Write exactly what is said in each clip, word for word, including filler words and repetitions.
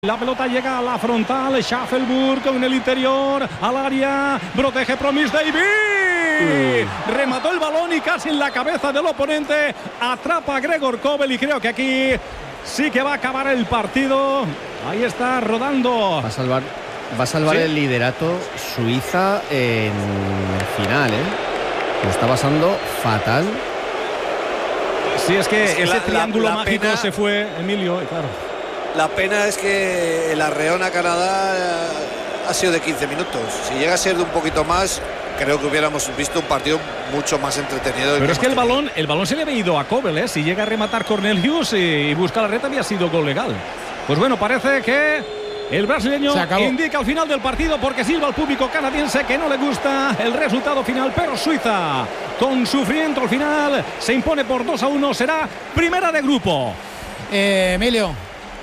La pelota llega a la frontal, Schaffelburg con el interior, al área, protege Promise David, uh. remató el balón y casi en la cabeza del oponente, atrapa a Gregor Kobel y creo que aquí sí que va a acabar el partido. Ahí está rodando. Va a salvar, va a salvar ¿Sí? el liderato Suiza en el final, ¿eh? Lo está pasando fatal. Sí, es que, es que ese la, triángulo la, la mágico pena... se fue, Emilio, claro. La pena es que el arreón a Canadá ha sido de quince minutos. Si llega a ser de un poquito más, creo que hubiéramos visto un partido mucho más entretenido. Pero es que el balón, el balón se le había ido a Kobel, ¿eh? Si llega a rematar Cornelius y, y busca la red, había sido gol legal. Pues bueno, parece que el brasileño indica al final del partido, porque silba al público canadiense que no le gusta el resultado final, pero Suiza, con sufrimiento al final, se impone por dos a uno, será primera de grupo. Eh, Emilio.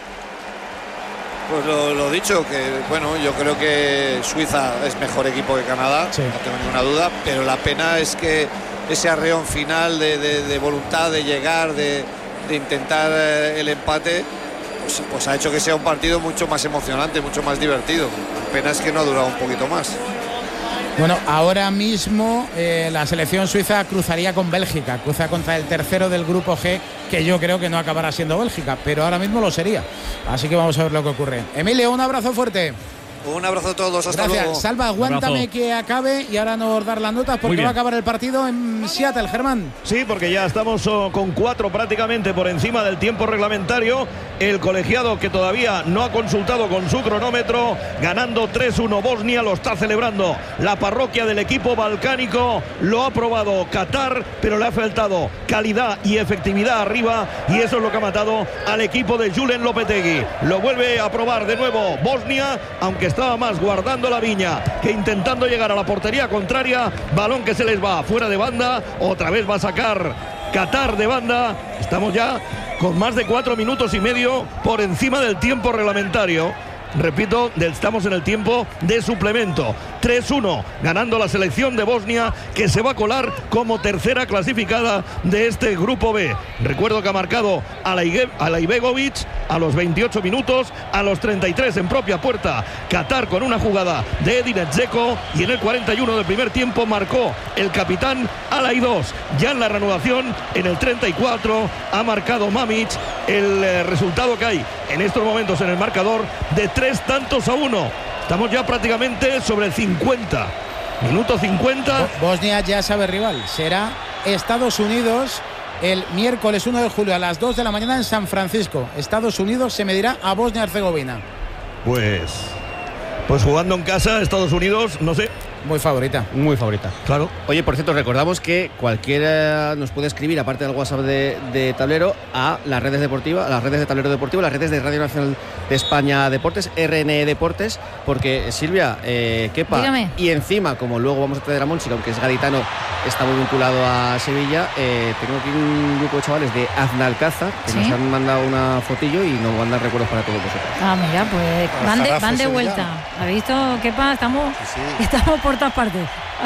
Pues lo, lo dicho, que bueno, yo creo que Suiza es mejor equipo que Canadá, sí. No tengo ninguna duda, pero la pena es que ese arreón final de, de, de voluntad de llegar, de, de intentar el empate, pues, pues ha hecho que sea un partido mucho más emocionante, mucho más divertido. La pena es que no ha durado un poquito más. Bueno, ahora mismo eh, la selección suiza cruzaría con Bélgica, cruza contra el tercero del grupo G, que yo creo que no acabará siendo Bélgica, pero ahora mismo lo sería. Así que vamos a ver lo que ocurre. Emilio, un abrazo fuerte. Un abrazo a todos, hasta Gracias. luego. Salva, aguántame que acabe y ahora nos dar las notas porque va a acabar el partido en Seattle, Germán. Sí, porque ya estamos oh, con cuatro prácticamente por encima del tiempo reglamentario. El colegiado, que todavía no ha consultado con su cronómetro, ganando tres uno Bosnia, lo está celebrando la parroquia del equipo balcánico. Lo ha probado Qatar, pero le ha faltado calidad y efectividad arriba, y eso es lo que ha matado al equipo de Julen Lopetegui. Lo vuelve a probar de nuevo Bosnia, aunque estaba más guardando la viña que intentando llegar a la portería contraria. Balón que se les va fuera de banda, otra vez va a sacar Qatar de banda. Estamos ya con más de cuatro minutos y medio por encima del tiempo reglamentario. Repito, estamos en el tiempo de suplemento. tres uno ganando la selección de Bosnia, que se va a colar como tercera clasificada de este grupo B. Recuerdo que ha marcado Alaibegovic a los veintiocho minutos, a los treinta y tres en propia puerta Qatar con una jugada de Edin Dzeko, y en el cuarenta y uno del primer tiempo marcó el capitán Alai dos. Ya en la reanudación, en el treinta y cuatro, ha marcado Mamic. El eh, resultado que hay en estos momentos en el marcador de tres tantos a uno. Estamos ya prácticamente sobre el cincuenta. Minuto cincuenta. Bosnia ya sabe rival. Será Estados Unidos el miércoles uno de julio a las dos de la mañana en San Francisco. Estados Unidos se medirá a Bosnia-Herzegovina. Pues, pues jugando en casa, Estados Unidos, no sé. Muy favorita. Muy favorita. Claro. Oye, por cierto, recordamos que cualquiera nos puede escribir, aparte del WhatsApp de, de Tablero, a las redes deportivas, a las redes de Tablero Deportivo, las redes de Radio Nacional de España Deportes, R N E Deportes, porque Silvia, eh, Kepa, Dígame. Y encima, como luego vamos a traer a Monchi, aunque es gaditano, está muy vinculado a Sevilla, eh, tengo aquí un grupo de chavales de Aznalcázar que ¿Sí? nos han mandado una fotillo y nos van a dar recuerdos para todos vosotros. Ah, mira, pues van de, van de vuelta. ¿Has visto, Kepa? Estamos, sí, sí. estamos por todas partes.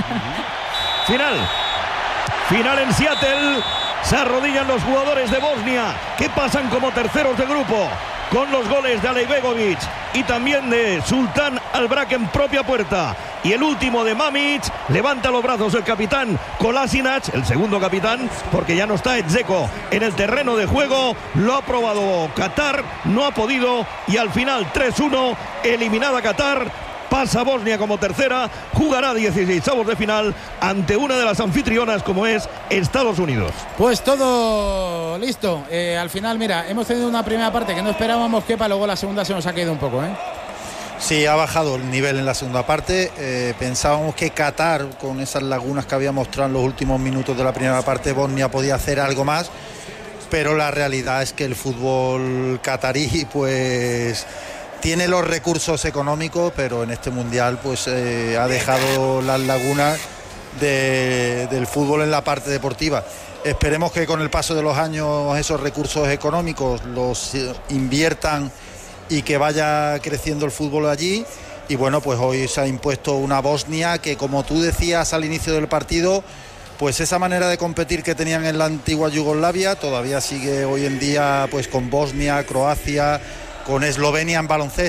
Final. Final en Seattle. Se arrodillan los jugadores de Bosnia, que pasan como terceros de grupo, con los goles de Alaibegovic y también de Sultan Albrak en propia puerta. Y el último de Mamic. Levanta los brazos el capitán Kolasinac, el segundo capitán, porque ya no está Dzeko en el terreno de juego. Lo ha probado Qatar, no ha podido, y al final tres uno, eliminada Qatar. Pasa Bosnia como tercera, jugará dieciseisavos de final ante una de las anfitrionas como es Estados Unidos. Pues todo listo. Eh, al final, mira, hemos tenido una primera parte que no esperábamos, Kepa, luego la segunda se nos ha caído un poco, ¿eh? Sí, ha bajado el nivel en la segunda parte. Eh, pensábamos que Qatar, con esas lagunas que había mostrado en los últimos minutos de la primera parte, Bosnia podía hacer algo más, pero la realidad es que el fútbol catarí, pues tiene los recursos económicos, pero en este mundial pues eh, ha dejado las lagunas de, del fútbol en la parte deportiva. Esperemos que con el paso de los años esos recursos económicos los inviertan y que vaya creciendo el fútbol allí. Y bueno, pues hoy se ha impuesto una Bosnia que, como tú decías al inicio del partido, pues esa manera de competir que tenían en la antigua Yugoslavia todavía sigue hoy en día, pues con Bosnia, Croacia, con Eslovenia en baloncesto.